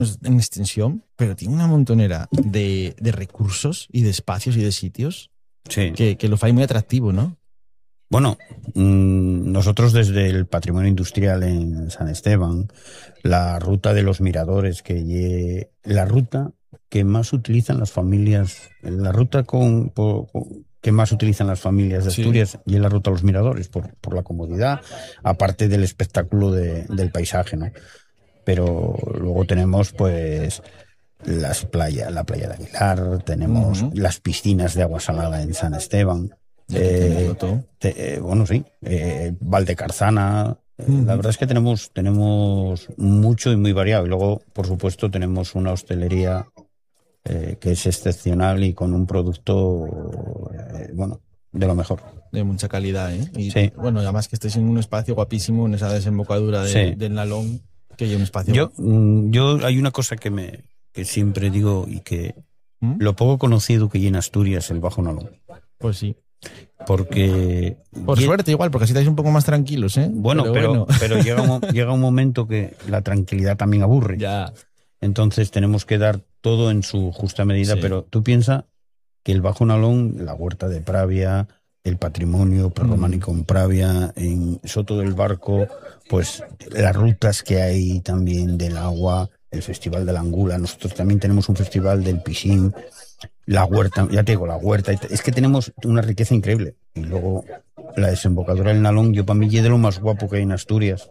en extensión, pero tiene una montonera de recursos y de espacios y de sitios Sí. que lo fai muy atractivo, ¿no? Bueno, nosotros desde el patrimonio industrial en San Esteban, la ruta de los miradores, la ruta que más utilizan las familias, la ruta que más utilizan las familias de Sí. Asturias, y es la ruta a los miradores, por la comodidad, aparte del espectáculo del paisaje, ¿no? Pero luego tenemos, pues, la playa de Aguilar, tenemos las piscinas de agua salada en San Esteban. Todo. Bueno, sí, Valdecarzana. La verdad es que tenemos mucho y muy variado. Y luego, por supuesto, tenemos una hostelería que es excepcional y con un producto, bueno, de lo mejor. De mucha calidad, ¿eh? Y Sí. bueno, además que estáis en un espacio guapísimo, en esa desembocadura Sí. del Nalón, que hay un espacio. Yo hay una cosa que siempre digo y que lo poco conocido que hay en Asturias, el Bajo Nalón. Pues sí. Porque Por suerte igual, porque así estáis un poco más tranquilos, ¿eh? Bueno, pero llega un momento que la tranquilidad también aburre. Ya. Entonces tenemos que dar todo en su justa medida, Sí. pero tú piensas que el Bajo Nalón, la huerta de Pravia, el patrimonio prerrománico en Pravia, en Soto del Barco, pues las rutas que hay también del agua, el Festival de la Angula, nosotros también tenemos un festival del Pisín, la huerta, ya te digo, la huerta, es que tenemos una riqueza increíble. Y luego la desembocadura del Nalón, yo para mí es de lo más guapo que hay en Asturias.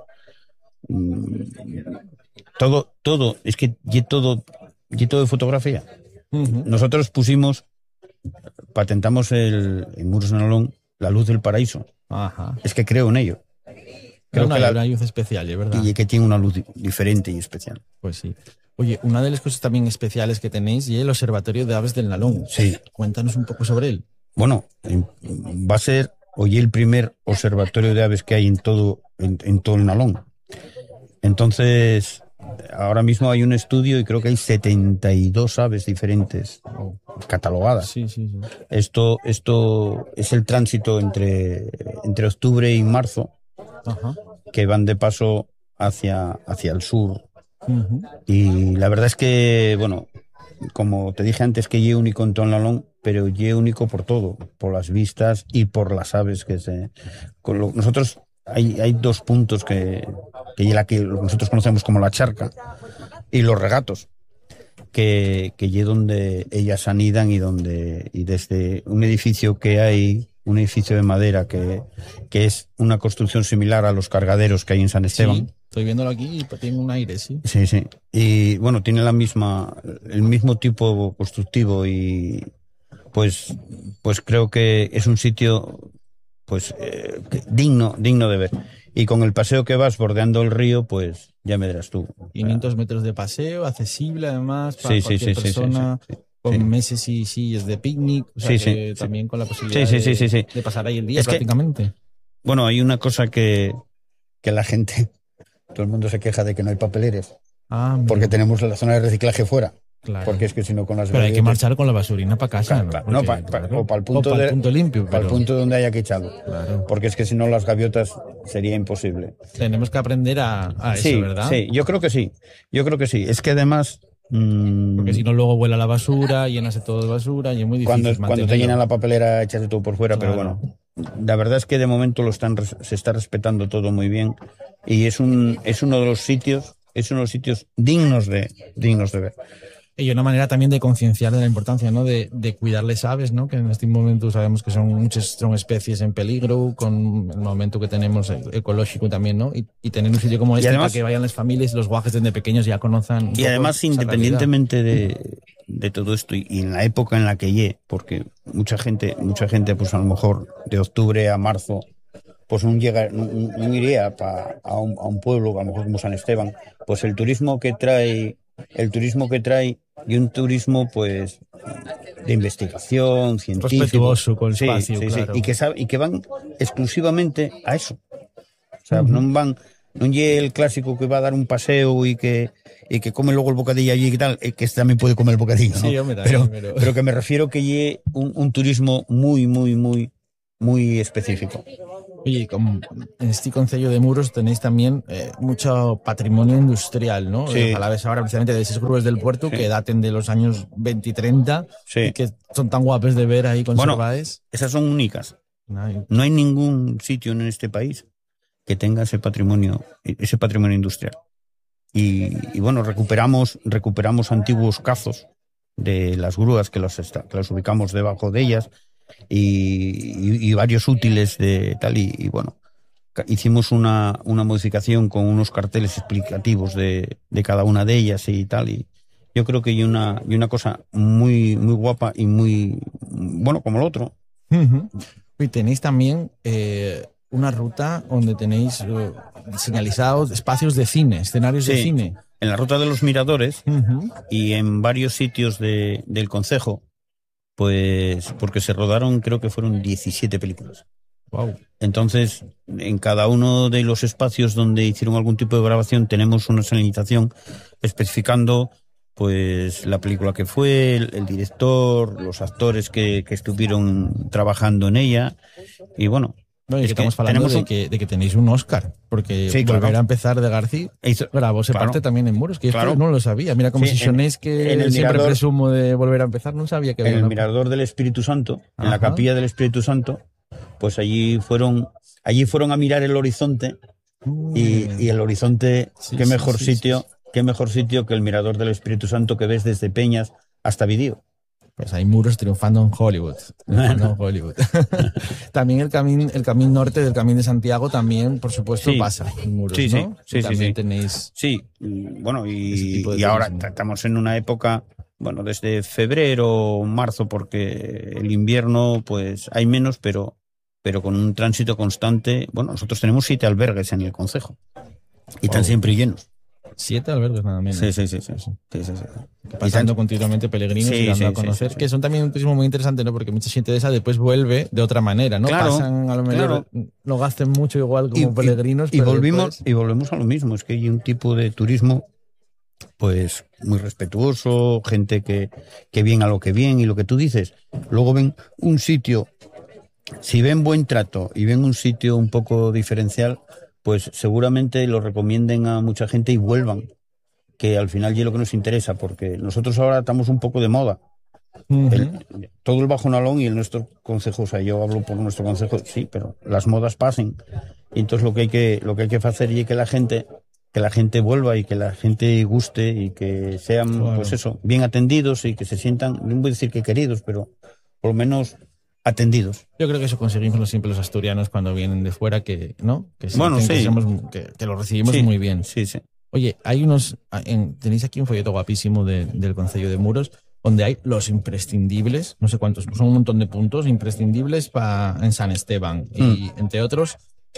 Todo, es que todo de fotografía. Nosotros patentamos en Muros de Nalón la luz del paraíso. Ajá. Es que creo en ello. Creo que una luz especial, es verdad. Y que tiene una luz diferente y especial. Pues sí. Oye, una de las cosas también especiales que tenéis es el Observatorio de Aves del Nalón. Sí. Cuéntanos un poco sobre él. Bueno, va a ser hoy el primer observatorio de aves que hay en todo el Nalón. Entonces, ahora mismo hay un estudio y creo que hay 72 aves diferentes catalogadas. Sí. Esto es el tránsito entre octubre y marzo. Ajá. Que van de paso hacia el sur. Y la verdad es que, bueno, como te dije antes, que es único en todo el Nalón, pero es único por todo, por las vistas y por las aves nosotros hay dos puntos que nosotros conocemos como la charca y los regatos, que es donde ellas anidan y desde un edificio que hay, un edificio de madera que es una construcción similar a los cargaderos que hay en San Esteban. Sí, estoy viéndolo aquí y tiene un aire, sí. Sí. Y bueno, tiene el mismo tipo constructivo y pues creo que es un sitio pues digno de ver. Y con el paseo que vas bordeando el río, pues ya me dirás tú. 500 metros de paseo, accesible además para Sí, cualquier persona. Sí. Con meses y sillas de picnic, o sea que también con la posibilidad de pasar ahí el día prácticamente. Bueno, hay una cosa que la gente, todo el mundo se queja de que no hay papeleres, porque tenemos la zona de reciclaje fuera. Claro. Porque es que si no con las pero hay que marchar con la basurina para casa, claro, ¿no? O para el punto limpio. Para el punto donde haya que echarlo. Claro. Porque es que si no las gaviotas sería imposible. Tenemos que aprender a eso, ¿verdad? Sí, yo creo que sí. Es que además... porque si no luego vuela la basura, llenase todo de basura y es muy difícil cuando te llenan la papelera echas de todo por fuera, claro. Pero bueno, la verdad es que de momento se está respetando todo muy bien y es uno de los sitios dignos de ver. Y una manera también de concienciar de la importancia, ¿no? de cuidarles aves, ¿no? Que en este momento sabemos que son especies en peligro, con el momento que tenemos ecológico también, ¿no? Y tener un sitio como este además, para que vayan las familias y los guajes desde pequeños ya conozcan. Y además, independientemente de todo esto y en la época en la que porque mucha gente, pues a lo mejor de octubre a marzo, pues no iría a un pueblo, a lo mejor como San Esteban, pues el turismo que trae y un turismo pues de investigación científico, respetuoso con el espacio, claro. y que van exclusivamente a eso. O sea, no el clásico que va a dar un paseo y que come luego el bocadillo allí y tal, que también puede comer el bocadillo, ¿no? Sí, hombre, pero que me refiero que lleve un turismo muy muy muy muy específico. Oye, como en este concello de Muros tenéis también mucho patrimonio industrial, ¿no? Sí. A la vez ahora precisamente de esas grúas del puerto Sí. que daten de los años 20 y 30 Sí. y que son tan guapes de ver ahí conservadas. Esas son únicas. Ay, No hay ningún sitio en este país que tenga ese patrimonio industrial. Y bueno, recuperamos antiguos cazos de las grúas que las ubicamos debajo de ellas y varios útiles de tal y bueno, hicimos una modificación con unos carteles explicativos de cada una de ellas y tal y yo creo que hay una cosa muy muy guapa y muy bueno como lo otro. Y tenéis también una ruta donde tenéis señalizados espacios de cine, escenarios de cine. En la ruta de los miradores y en varios sitios del concejo, pues porque se rodaron, creo que fueron 17 películas. Wow. Entonces, en cada uno de los espacios donde hicieron algún tipo de grabación tenemos una señalización especificando pues la película que fue, el director, los actores que estuvieron trabajando en ella y bueno. No, y que estamos hablando de que tenéis un Oscar, porque sí, Volver a empezar de García grabó esa parte también en Muros, que esto no lo sabía. Mira, como si sonéis que siempre mirador, presumo de Volver a empezar, no sabía que había en el Mirador del Espíritu Santo, en la capilla del Espíritu Santo, pues allí fueron a mirar el horizonte y el horizonte, qué mejor sitio que el Mirador del Espíritu Santo que ves desde Peñas hasta Vidío. Pues hay Muros triunfando en Hollywood. También el camino norte del Camino de Santiago también, por supuesto, pasa en Muros, ¿no? También tenéis... Sí, bueno, y ahora estamos en una época, bueno, desde febrero, marzo, porque el invierno, pues hay menos, pero con un tránsito constante. Bueno, nosotros tenemos 7 albergues en el concejo y están siempre llenos. 7 albergues nada menos. Sí. Pasando continuamente peregrinos y dando a conocer, que son también un turismo muy interesante, ¿no? Porque mucha gente de esa después vuelve de otra manera, ¿no? Claro, pasan, a lo mejor no gasten mucho igual como peregrinos. Y volvemos a lo mismo, es que hay un tipo de turismo pues muy respetuoso, gente que viene a lo que viene y lo que tú dices. Luego ven un sitio, si ven buen trato y ven un sitio un poco diferencial, pues seguramente lo recomienden a mucha gente y vuelvan, que al final es lo que nos interesa, porque nosotros ahora estamos un poco de moda. Todo el Bajo Nalón y el nuestro concejo, o sea, yo hablo por nuestro concejo, sí, pero las modas pasen. Y entonces lo que hay que hacer es que la gente vuelva y que la gente guste y que sean, pues eso, bien atendidos y que se sientan, no voy a decir que queridos, pero por lo menos atendidos. Yo creo que eso conseguimos siempre los asturianos cuando vienen de fuera, que no, que que lo recibimos muy bien. Sí. Oye, hay tenéis aquí un folleto guapísimo del Concello de Muros, donde hay los imprescindibles, no sé cuántos, son un montón de puntos imprescindibles en San Esteban y entre otros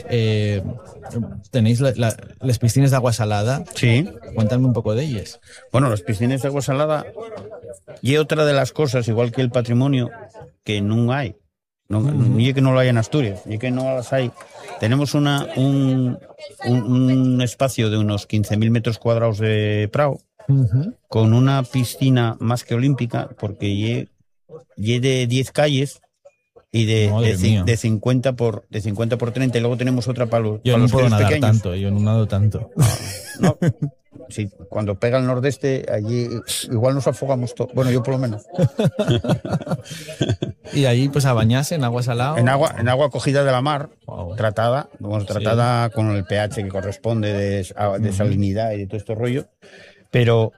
tenéis las piscinas de agua salada. Sí. Cuéntame un poco de ellas. Bueno, las piscinas de agua salada y otra de las cosas, igual que el patrimonio, que no hay. Ni es que no lo hay en Asturias, ni que no las hay. Tenemos un espacio de unos 15.000 metros cuadrados de prado, con una piscina más que olímpica, porque de 10 calles y de 50 por 30, y luego tenemos otra para los pequeños. Yo no puedo nadar tanto, yo no nado tanto. No. Sí, cuando pega el nordeste, allí igual nos afogamos todos. Bueno, yo por lo menos. Y ahí pues a bañarse en agua salada. En agua cogida de la mar, tratada con el pH que corresponde de salinidad y de todo este rollo, pero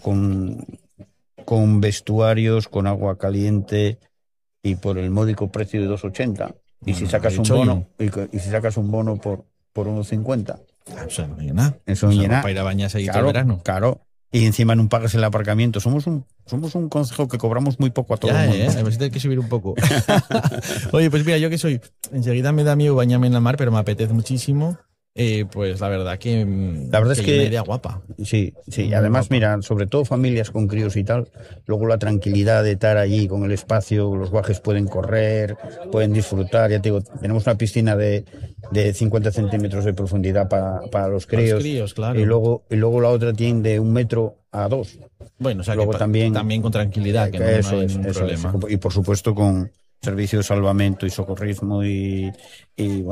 con vestuarios, con agua caliente y por el módico precio de 2,80. Y si sacas un bono por 1,50. Eso no llena. Eso llena. Para ir a bañarse ahí todo el verano. Claro. Y encima no pagas el aparcamiento. Somos un concejo que cobramos muy poco a todo el mundo. A ver si hay que subir un poco. Oye, pues mira, yo que soy, enseguida me da miedo bañarme en la mar, pero me apetece muchísimo. Pues la verdad que es que una idea guapa. Sí. Además, mira, sobre todo familias con críos y tal, luego la tranquilidad de estar allí con el espacio, los guajes pueden correr, pueden disfrutar. Ya te digo, tenemos una piscina de 50 centímetros de profundidad para los críos. Claro. Y luego la otra tiene de 1 metro a 2. Bueno, o sea, luego que también con tranquilidad, que no hay ningún problema. Y por supuesto con servicio de salvamento y socorrismo y bueno.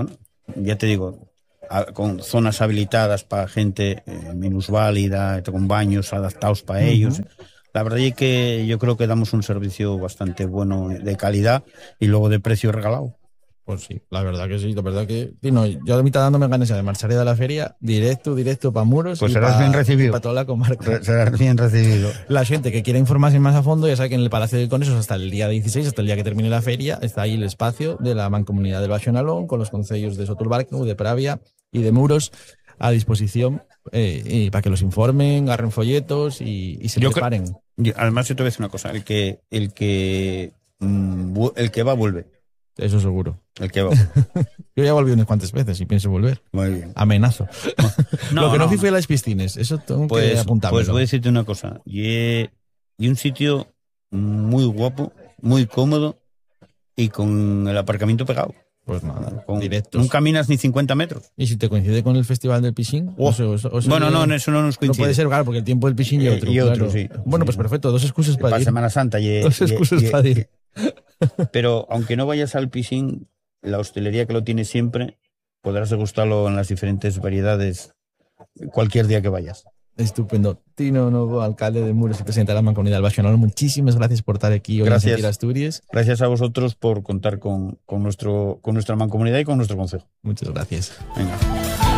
ya te digo, con zonas habilitadas para gente minusválida, con baños adaptados para ellos. La verdad es que yo creo que damos un servicio bastante bueno, de calidad y luego de precio regalado. Pues sí, la verdad que sí, la verdad que... Sí, no, yo a mí está dándome ganas de marcharé de la feria directo para Muros. Pues serás bien recibido. Para toda la comarca. Serás bien recibido. La gente que quiera informarse más a fondo, ya sabe que en el Palacio de Congresos hasta el día 16, hasta el día que termine la feria, está ahí el espacio de la Mancomunidad del Baixo Nalón, con los concellos de Soturbarco, de Pravia y de Muros a disposición, y para que los informen, agarren folletos y se preparen. Además, yo te voy a decir una cosa, el que va vuelve. Eso seguro. El que va. Yo ya volví unas cuantas veces y pienso volver. Muy bien. Amenazo. Lo que no fui fue a las piscines. Eso tengo que apuntarlo. Pues voy a decirte una cosa. Y un sitio muy guapo, muy cómodo y con el aparcamiento pegado. Pues nada, directos. No caminas ni 50 metros. ¿Y si te coincide con el Festival del Piscín? Bueno, no, eso no nos coincide. No puede ser, claro, porque el tiempo del Piscín y otro. Otro, sí. Bueno, pues perfecto, dos excusas para ir. Semana Santa. Dos excusas para ir. Pero aunque no vayas al Piscín, la hostelería que lo tiene siempre, podrás degustarlo en las diferentes variedades cualquier día que vayas. Estupendo. Tino Novo, alcalde de Muros y presidente de la Mancomunidad del Baixo Nalón, muchísimas gracias por estar aquí hoy en Sentir Asturias. Gracias a vosotros por contar con nuestra mancomunidad y con nuestro concejo. Muchas gracias. Venga.